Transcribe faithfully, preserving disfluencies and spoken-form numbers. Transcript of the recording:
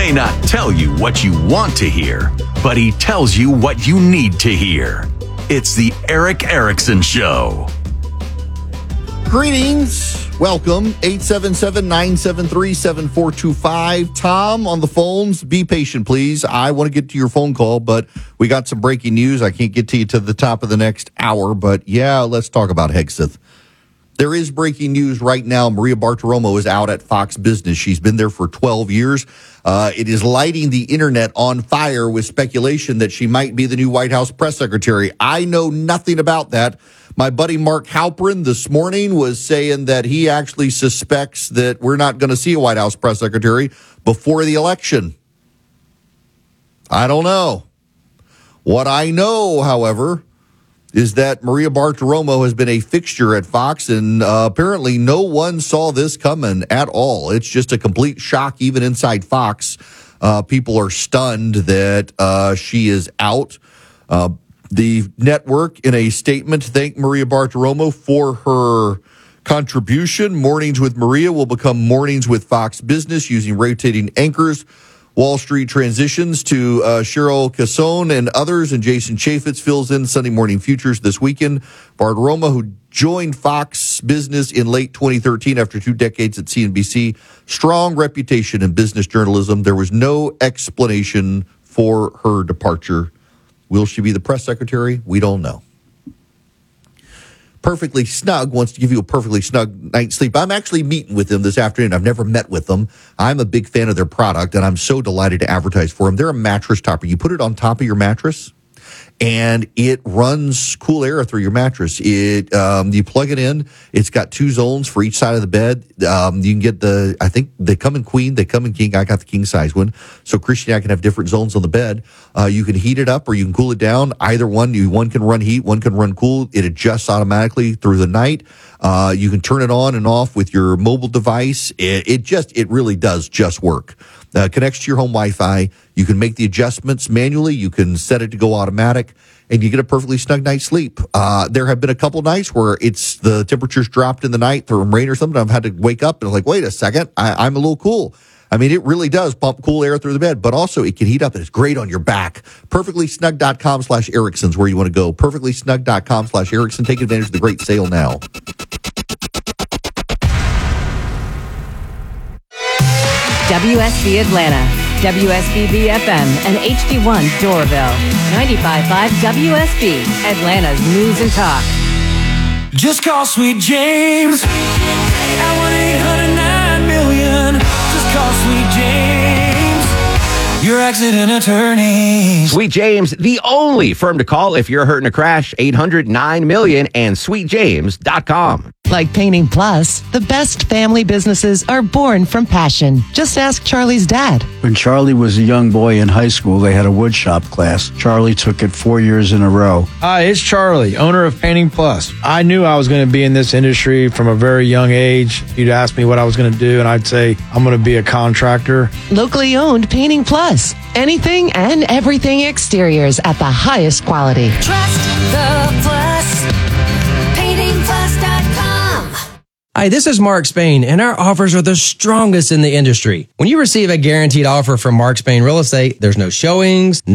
may not tell you what you want to hear, but he tells you what you need to hear. It's the Erick Erickson Show. Greetings. Welcome. eight seven seven, nine seven three, seven four two five. Tom on the phones. Be patient, please. I want to get to your phone call, but we got some breaking news. I can't get to you to the top of the next hour, but yeah, let's talk about Hegseth. There is breaking news right now. Maria Bartiromo is out at Fox Business. She's been there for twelve years. Uh, it is lighting the internet on fire with speculation that she might be the new White House press secretary. I know nothing about that. My buddy Mark Halperin this morning was saying that he actually suspects that we're not going to see a White House press secretary before the election. I don't know. What I know, however, is that Maria Bartiromo has been a fixture at Fox, and uh, apparently no one saw this coming at all. It's just a complete shock, even inside Fox. Uh, people are stunned that uh, she is out. Uh, the network, in a statement, thanked Maria Bartiromo for her contribution. Mornings with Maria will become Mornings with Fox Business, using rotating anchors. Wall Street transitions to uh, Cheryl Casson and others, and Jason Chaffetz fills in Sunday Morning Futures this weekend. Bartiromo, who joined Fox Business in late twenty thirteen after two decades at C N B C, strong reputation in business journalism. There was no explanation for her departure. Will she be the press secretary? We don't know. Perfectly Snug wants to give you a perfectly snug night's sleep. I'm actually meeting with them this afternoon. I've never met with them. I'm a big fan of their product, and I'm so delighted to advertise for them. They're a mattress topper. You put it on top of your mattress, and it runs cool air through your mattress. It um, you plug it in. It's got two zones for each side of the bed. Um, you can get the, I think they come in queen, they come in king. I got the king size one. So Christian and I can have different zones on the bed. Uh, you can heat it up or you can cool it down. Either one, you, one can run heat, one can run cool. It adjusts automatically through the night. Uh, you can turn it on and off with your mobile device. It, it just, it really does just work. Uh, connects to your home Wi-Fi. You can make the adjustments manually. You can set it to go automatic, and you get a perfectly snug night's sleep. Uh, there have been a couple nights where it's the temperatures dropped in the night through rain or something. I've had to wake up and I'm like, wait a second, I, I'm a little cool. I mean, it really does pump cool air through the bed, but also it can heat up, and it's great on your back. Perfectlysnug.com slash Erickson's where you want to go. Perfectlysnug.com slash Erickson. Take advantage of the great sale now. W S B Atlanta, W S B B F M, and H D one Doraville. ninety-five point five W S B, Atlanta's news and talk. Just call Sweet James at one eight hundred nine million. Just call Sweet James, your accident attorney. Sweet James, the only firm to call if you're hurt in a crash. Eight hundred nine million and sweet james dot com. Like Painting Plus, the best family businesses are born from passion. Just ask Charlie's dad. When Charlie was a young boy in high school, they had a woodshop class. Charlie took it four years in a row. Hi, it's Charlie, owner of Painting Plus. I knew I was going to be in this industry from a very young age. You'd ask me what I was going to do, and I'd say, I'm going to be a contractor. Locally owned Painting Plus. Anything and everything exteriors at the highest quality. Trust the Plus. painting plus dot com. Hi, this is Mark Spain, and our offers are the strongest in the industry. When you receive a guaranteed offer from Mark Spain Real Estate, there's no showings,